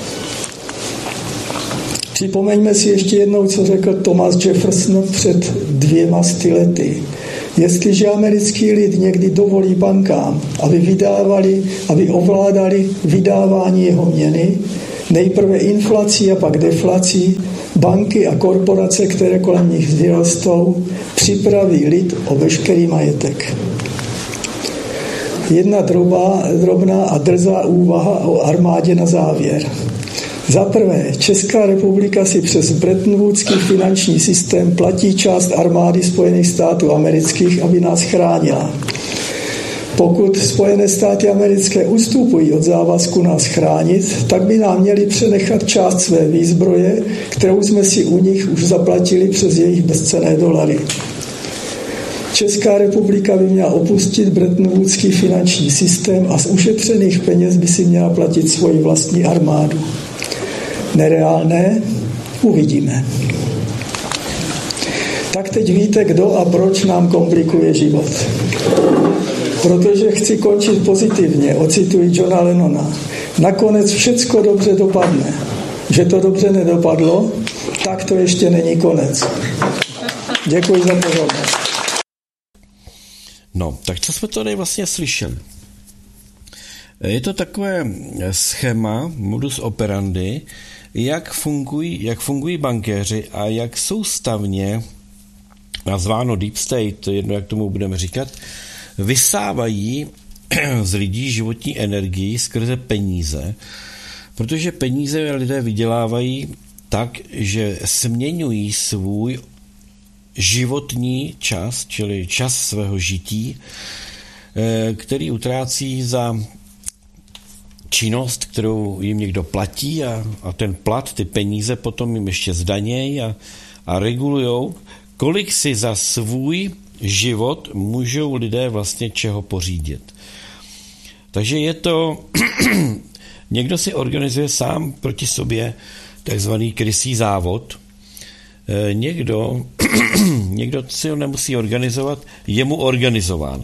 Připomeňme si ještě jednou, co řekl Thomas Jefferson před dvěma sty lety. Jestliže americký lid někdy dovolí bankám, aby vydávali, aby ovládali vydávání jeho měny, nejprve inflací a pak deflací, banky a korporace, které kolem nich vyrostou, připraví lid o veškerý majetek. Jedna drobá, drobná a drzá úvaha o armádě na závěr. Za prvé, Česká republika si přes Bretton Woodský finanční systém platí část armády Spojených států amerických, aby nás chránila. Pokud Spojené státy americké ustupují od závazku nás chránit, tak by nám měli přenechat část své výzbroje, kterou jsme si u nich už zaplatili přes jejich bezcenné dolary. Česká republika by měla opustit Bretton Woodský finanční systém a z ušetřených peněz by si měla platit svoji vlastní armádu. Nereálné? Uvidíme. Tak teď víte, kdo a proč nám komplikuje život. Protože chci končit pozitivně, ocituji Johna Lennona. Nakonec všecko dobře dopadne. Že to dobře nedopadlo, tak to ještě není konec. Děkuji za pozornost. No, tak co jsme tady vlastně slyšeli? Je to takové schéma, modus operandi, jak fungují, jak fungují bankéři a jak soustavně, nazváno Deep State, jedno jak tomu budeme říkat, vysávají z lidí životní energii skrze peníze, protože peníze lidé vydělávají tak, že směňují svůj životní čas, čili čas svého žití, který utrácí za činnost, kterou jim někdo platí a, a ten plat, ty peníze potom jim ještě zdanějí a, a regulujou, kolik si za svůj život můžou lidé vlastně čeho pořídit. Takže je to, někdo si organizuje sám proti sobě takzvaný krysí závod, někdo, někdo si ho nemusí organizovat, je mu organizován.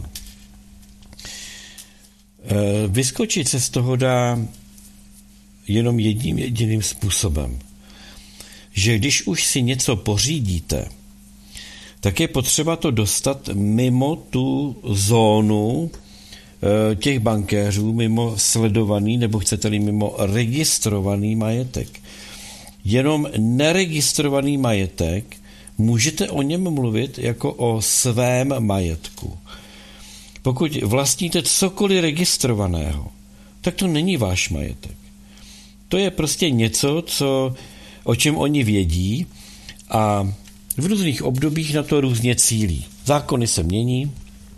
Vyskočit se z toho dá jenom jedním jediným způsobem. Že když už si něco pořídíte, tak je potřeba to dostat mimo tu zónu těch bankéřů, mimo sledovaný, nebo chcete-li mimo registrovaný majetek. Jenom neregistrovaný majetek, můžete o něm mluvit jako o svém majetku. Pokud vlastníte cokoliv registrovaného, tak to není váš majetek. To je prostě něco, co, o čem oni vědí a v různých obdobích na to různě cílí. Zákony se mění,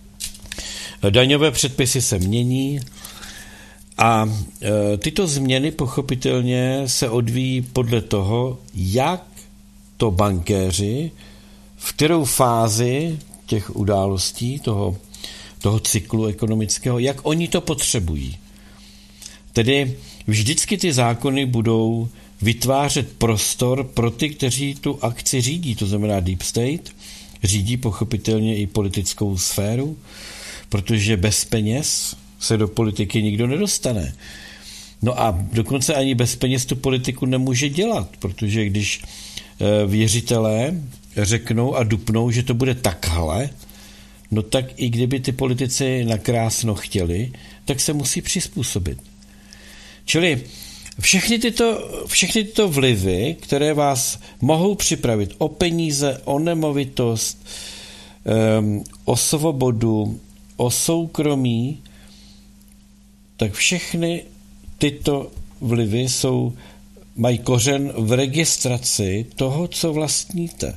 daňové předpisy se mění a e, tyto změny pochopitelně se odvíjí podle toho, jak to bankéři, v kterou fázi těch událostí, toho toho cyklu ekonomického, jak oni to potřebují. Tedy vždycky ty zákony budou vytvářet prostor pro ty, kteří tu akci řídí, to znamená Deep State, řídí pochopitelně i politickou sféru, protože bez peněz se do politiky nikdo nedostane. No a dokonce ani bez peněz tu politiku nemůže dělat, protože když věřitelé řeknou a dupnou, že to bude takhle, no tak i kdyby ty politici nakrásno chtěli, tak se musí přizpůsobit. Čili všechny tyto, všechny tyto vlivy, které vás mohou připravit o peníze, o nemovitost, um, o svobodu, o soukromí, tak všechny tyto vlivy jsou, mají kořen v registraci toho, co vlastníte.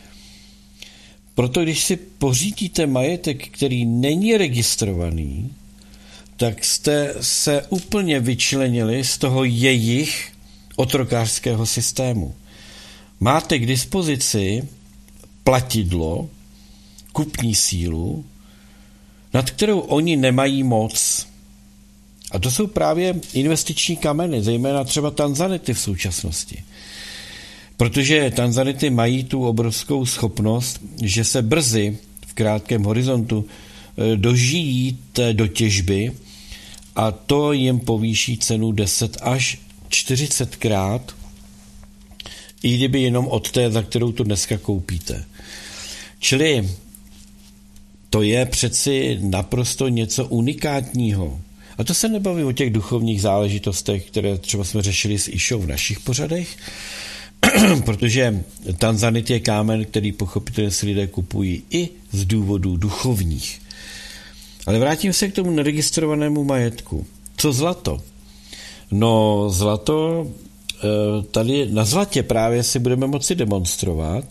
Proto když si pořídíte majetek, který není registrovaný, tak jste se úplně vyčlenili z toho jejich otrokářského systému. Máte k dispozici platidlo, kupní sílu, nad kterou oni nemají moc. A to jsou právě investiční kameny, zejména třeba Tanzanity v současnosti. Protože Tanzanity mají tu obrovskou schopnost, že se brzy v krátkém horizontu dožijí té dotěžby a to jim povýší cenu deset až čtyřicet krát, i kdyby jenom od té, za kterou to dneska koupíte. Čili to je přeci naprosto něco unikátního. A to se nebaví o těch duchovních záležitostech, které třeba jsme řešili s Išou v našich pořadech, protože tanzanit je kámen, který pochopitelně si lidé kupují i z důvodů duchovních. Ale vrátím se k tomu neregistrovanému majetku. Co zlato? No zlato, tady na zlatě právě si budeme moci demonstrovat,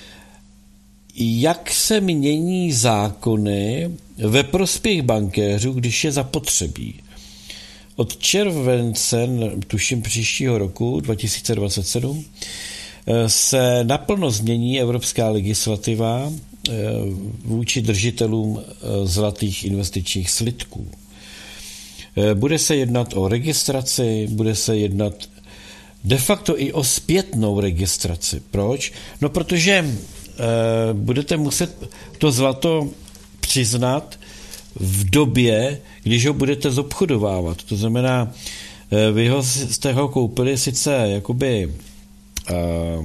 jak se mění zákony ve prospěch bankéřů, když je zapotřebí. Od července, tuším příštího roku, dva tisíce dvacet sedm, se naplno změní evropská legislativa vůči držitelům zlatých investičních slitků. Bude se jednat o registraci, bude se jednat de facto i o zpětnou registraci. Proč? No protože budete muset to zlato přiznat v době, když ho budete zobchodovávat. To znamená, vy ho, jste ho koupili sice jakoby uh,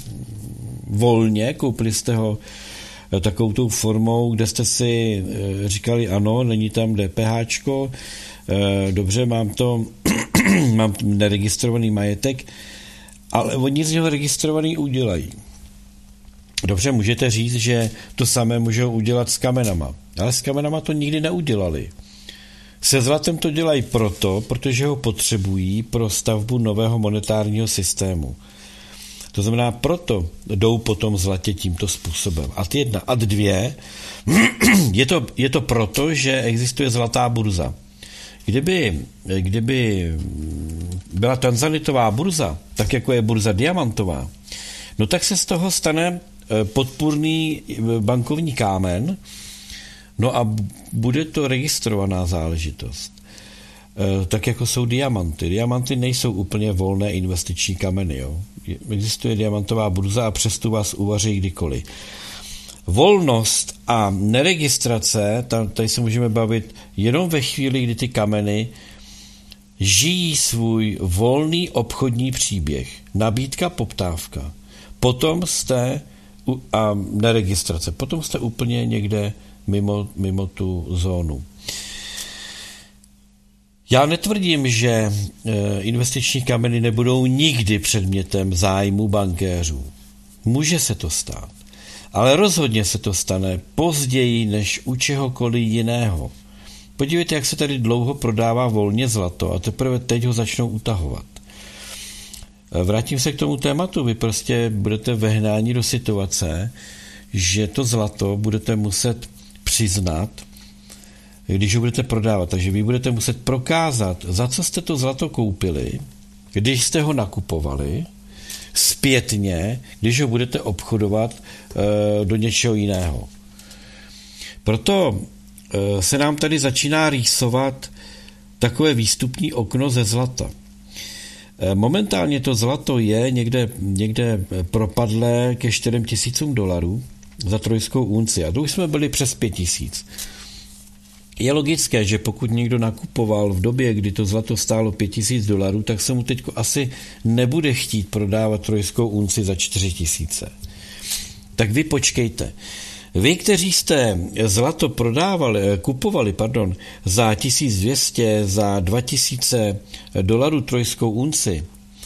volně, koupili jste ho takovou tou formou, kde jste si říkali ano, není tam DPHčko, uh, dobře, mám to, mám neregistrovaný majetek, ale oni z něho registrovaný udělají. Dobře, můžete říct, že to samé můžou udělat s kamenama, ale s kamenama to nikdy neudělali. Se zlatem to dělají proto, protože ho potřebují pro stavbu nového monetárního systému. To znamená, proto jdou po tom zlatě tímto způsobem. Ad jedna, ad dvě, je to, je to proto, že existuje zlatá burza. Kdyby, kdyby byla tanzanitová burza, tak jako je burza diamantová, no tak se z toho stane podpůrný bankovní kámen, no a bude to registrovaná záležitost. Tak jako jsou diamanty. Diamanty nejsou úplně volné investiční kameny. Jo? Existuje diamantová burza a přes tu vás uvaří kdykoliv. Volnost a neregistrace, tam, tady se můžeme bavit jenom ve chvíli, kdy ty kameny žijí svůj volný obchodní příběh. Nabídka, poptávka. Potom jste a neregistrace. Potom jste úplně někde mimo, mimo tu zónu. Já netvrdím, že investiční kameny nebudou nikdy předmětem zájmu bankéřů. Může se to stát. Ale rozhodně se to stane později než u čehokoliv jiného. Podívejte, jak se tady dlouho prodává volně zlato a teprve teď ho začnou utahovat. Vrátím se k tomu tématu. Vy prostě budete vehnáni do situace, že to zlato budete muset přiznat, když ho budete prodávat. Takže vy budete muset prokázat, za co jste to zlato koupili, když jste ho nakupovali, zpětně, když ho budete obchodovat e, do něčeho jiného. Proto e, se nám tady začíná rýsovat takové výstupní okno ze zlata. Momentálně to zlato je někde, někde propadlé ke čtyřem tisícům dolarů za trojskou unci a to už jsme byli přes pět tisíc. Je logické, že pokud někdo nakupoval v době, kdy to zlato stálo pět tisíc dolarů, tak se mu teď asi nebude chtít prodávat trojskou unci za čtyři tisíce. Tak vy počkejte. Vy, kteří jste zlato prodávali, kupovali pardon, za tisíc dvě stě, za dva tisíce dolarů trojskou unci,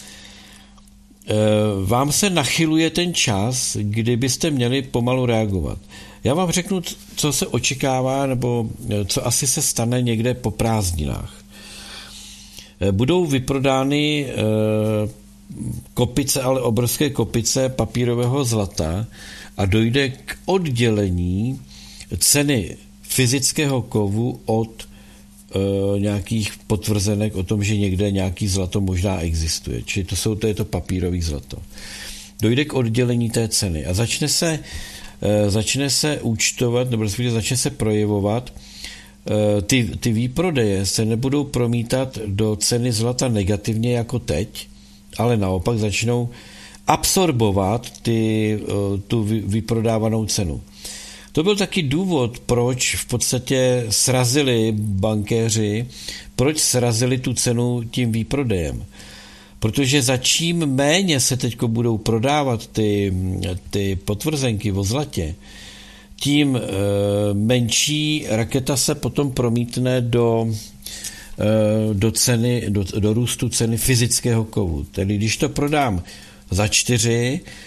vám se nachyluje ten čas, kdy byste měli pomalu reagovat. Já vám řeknu, co se očekává, nebo co asi se stane někde po prázdninách. Budou vyprodány kopice, ale obrovské kopice papírového zlata a dojde k oddělení ceny fyzického kovu od e, nějakých potvrzenek o tom, že někde nějaký zlato možná existuje. Čili to jsou to, je to papírový zlato. Dojde k oddělení té ceny a začne se, e, začne se účtovat, nebo začne se projevovat, e, ty, ty výprodeje se nebudou promítat do ceny zlata negativně jako teď, ale naopak začnou absorbovat ty, tu vyprodávanou cenu. To byl taky důvod, proč v podstatě srazili bankéři, proč srazili tu cenu tím výprodejem. Protože za čím méně se teď budou prodávat ty, ty potvrzenky o zlatě, tím e, menší raketa se potom promítne do, e, do, ceny, do, do růstu ceny fyzického kovu. Tedy když to prodám za čtyři,